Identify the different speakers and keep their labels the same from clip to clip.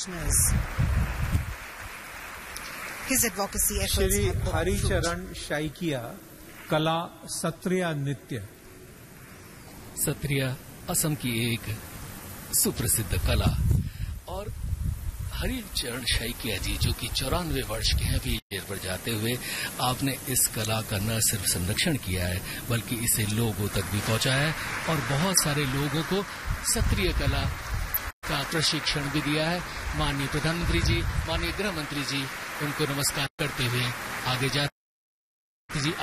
Speaker 1: practitioners. His advocacy efforts
Speaker 2: Shri
Speaker 1: have borne fruit.
Speaker 2: Haricharan शाइकिया कला सत्रिया नृत्य।
Speaker 3: सत्रिया असम की एक सुप्रसिद्ध कला और हरिचरण शाइकिया जी जो कि 94 वर्ष के हैं, व्हीलचेयर पर जाते हुए आपने इस कला का न सिर्फ संरक्षण किया है बल्कि इसे लोगों तक भी पहुंचाया है और बहुत सारे लोगों को सत्रिय कला का प्रशिक्षण भी दिया है। माननीय प्रधानमंत्री जी, माननीय गृह मंत्री जी, उनको नमस्कार करते हुए आगे जाते जी।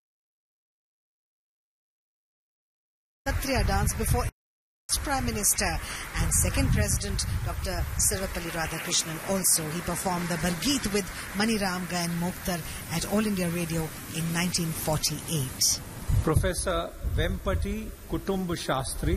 Speaker 1: Satriya dance before Prime Minister and second President Dr. Sarvepalli Radhakrishnan. Also, he performed the Bargeet with Maniram Gayan Mokhtar at All India Radio in 1948.
Speaker 2: Professor Vempati कुटुंब शास्त्री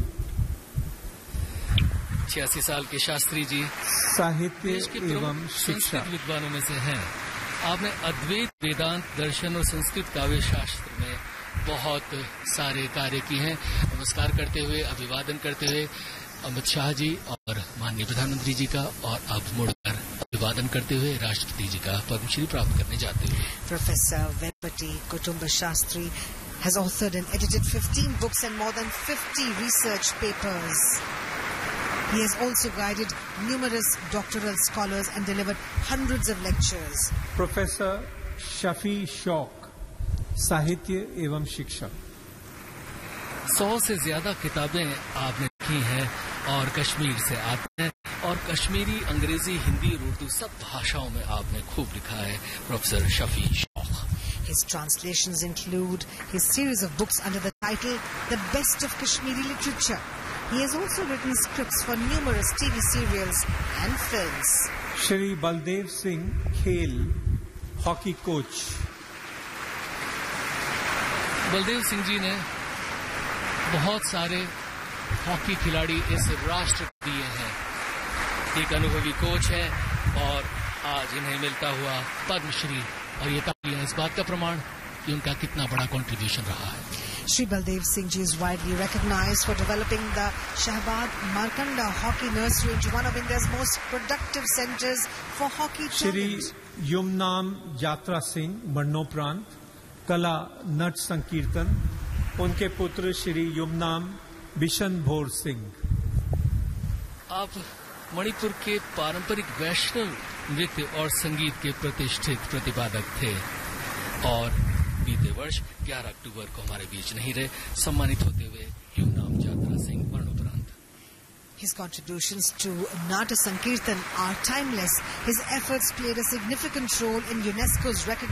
Speaker 3: 86 साल के शास्त्री जी
Speaker 2: साहित्य
Speaker 3: देश के
Speaker 2: एवं शिक्षा
Speaker 3: संस्कृत विद्वानों में से हैं। आपने अद्वैत, वेदांत, दर्शन और संस्कृत काव्य शास्त्र में बहुत सारे कार्य किए हैं। नमस्कार करते हुए, अभिवादन करते हुए अमित शाह जी और माननीय प्रधानमंत्री जी का और अब मुड़कर अभिवादन करते हुए राष्ट्रपति जी का पद्मश्री प्राप्त करने जाते हुए।
Speaker 1: Professor Vempati Kutumba Shastri has authored and edited 15 books and more than 50 research papers. He has also guided numerous doctoral scholars and delivered hundreds of lectures.
Speaker 2: Professor Shafi शौक साहित्य एवं शिक्षा
Speaker 3: 100 से ज्यादा किताबें आपने लिखी हैं और कश्मीर से आते हैं और कश्मीरी, अंग्रेजी, हिंदी और उर्दू सब भाषाओं में आपने खूब लिखा है। प्रोफेसर शफी शौक।
Speaker 1: His translations include his series of books under the title The Best of Kashmiri Literature. He has also written scripts for numerous TV serials and films.
Speaker 2: Shri Baldev Singh खेल हॉकी कोच
Speaker 3: बलदेव सिंह जी ने बहुत सारे हॉकी खिलाड़ी इस राष्ट्र को दिए हैं। एक अनुभवी कोच है और आज इन्हें मिलता हुआ पद्मश्री और ये तालियां इस बात का प्रमाण कि उनका कितना बड़ा कंट्रीब्यूशन रहा है।
Speaker 1: Shri Baldev Singh Ji is widely recognized for developing the Shahbad Markanda Hockey Nursery into one of India's most productive centers for hockey
Speaker 2: Shri
Speaker 1: talent.
Speaker 2: Yumnam यात्रा सिंह मरणोपरांत कला नट संकीर्तन, उनके पुत्र श्री युमनाम बिशन भोर सिंह।
Speaker 3: आप मणिपुर के पारंपरिक वैष्णव नृत्य और संगीत के प्रतिष्ठित प्रतिपादक थे और बीते वर्ष 11 अक्टूबर को हमारे बीच नहीं रहे। सम्मानित होते हुए युमनाम यात्रा सिंह मरणोपरांत।
Speaker 1: His contributions to Nata Sankirtan are timeless. His efforts played a significant role in UNESCO's recognition